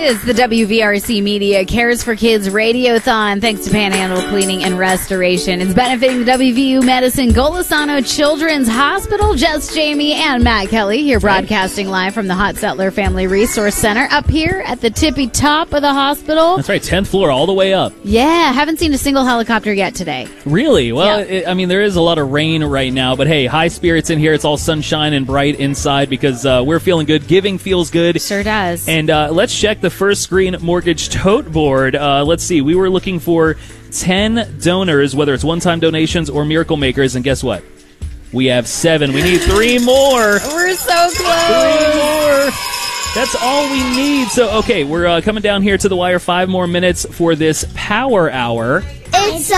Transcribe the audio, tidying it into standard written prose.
is the WVRC Media Cares for Kids Radiothon, thanks to Panhandle Cleaning and Restoration. It's benefiting the WVU Medicine Golisano Children's Hospital. Jess, Jamie, and Matt Kelly here broadcasting live from the Hot Settler Family Resource Center up here at the tippy top of the hospital. That's right, 10th floor all the way up. Yeah, haven't seen a single helicopter yet today. Really? Well, Yeah. there is a lot of rain right now, but hey, high spirits in here. It's all sunshine and bright inside because we're feeling good. Giving feels good. Sure does. And let's check the First Screen Mortgage Tote Board. Let's see. We were looking for 10 donors, whether it's one-time donations or miracle makers, and guess what? We have 7. We need 3 more. We're so close. 3 more. That's all we need. So, okay, we're coming down here to the wire 5 more minutes for this Power Hour. It's